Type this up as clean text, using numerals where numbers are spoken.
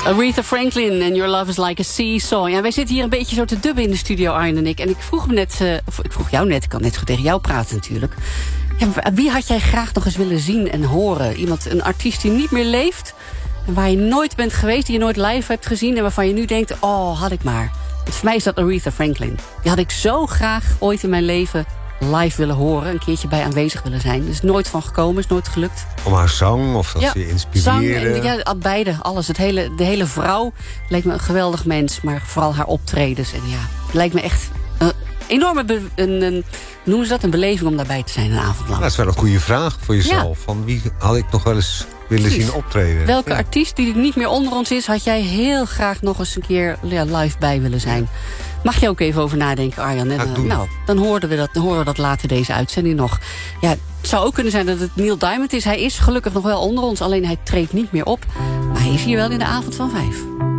Aretha Franklin en Your Love is Like a Seesaw. Ja, wij zitten hier een beetje zo te dubben in de studio, Arjen en ik. En ik vroeg me net, ik vroeg jou net, ik kan net zo tegen jou praten natuurlijk. Ja, wie had jij graag nog eens willen zien en horen? Een artiest die niet meer leeft en waar je nooit bent geweest, die je nooit live hebt gezien en waarvan je nu denkt, oh, had ik maar. Want voor mij is dat Aretha Franklin. Die had ik zo graag ooit in mijn leven live willen horen, een keertje bij aanwezig willen zijn. Dus nooit van gekomen, is nooit gelukt. Om haar zang of dat ze je inspireerde? Zang en beide, alles. De hele vrouw lijkt me een geweldig mens, maar vooral haar optredens. En ja, het lijkt me echt een enorme, noemen ze dat, een beleving om daarbij te zijn een avond lang. Nou, dat is wel een goede vraag voor jezelf. Ja. Van wie had ik nog wel eens willen zien optreden? Welke artiest die niet meer onder ons is, had jij heel graag nog eens een keer live bij willen zijn? Mag je ook even over nadenken, Arjan? En, dan horen we dat later deze uitzending nog. Ja, het zou ook kunnen zijn dat het Neil Diamond is. Hij is gelukkig nog wel onder ons, alleen hij treedt niet meer op. Maar hij is hier wel in de avond van 5.